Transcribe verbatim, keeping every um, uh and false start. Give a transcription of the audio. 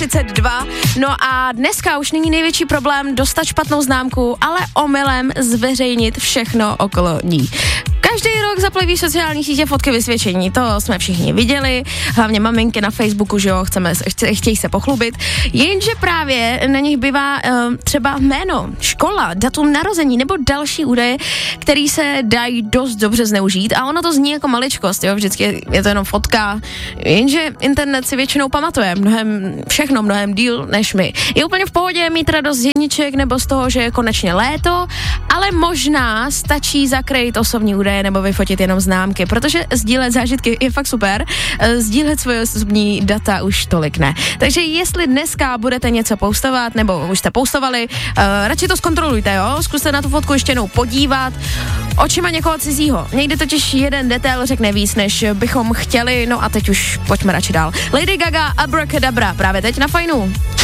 třicet dva. No a dneska už není největší problém dostat špatnou známku, ale omylem zveřejnit všechno okolo ní. Každý rok zapleví sociální sítě fotky vysvědčení, to jsme všichni viděli, hlavně maminky na Facebooku, že jo, chceme, chtě, chtějí se pochlubit, jenže právě na nich bývá uh, třeba jméno, škola, datum narození nebo další údaje, který se dají dost dobře zneužít a ono to zní jako maličkost, jo, vždycky je to jenom fotka, jenže internet si většinou pamatuje mnohem, všechno mnohem díl než my. Je úplně v pohodě mít radost z jedniček nebo z toho, že je konečně léto, ale možná stačí zakrýt osobní údaje nebo vyfotit jenom známky, protože sdílet zážitky je fakt super, sdílet svoje osobní data už tolik ne. Takže jestli dneska budete něco postovat, nebo už jste postovali, uh, radši to zkontrolujte, jo? Zkuste na tu fotku ještě jednou podívat očima někoho cizího. Někdy totiž jeden detail řekne víc, než bychom chtěli, no a teď už pojďme radši dál. Lady Gaga, Abracadabra, právě teď na Fajnu.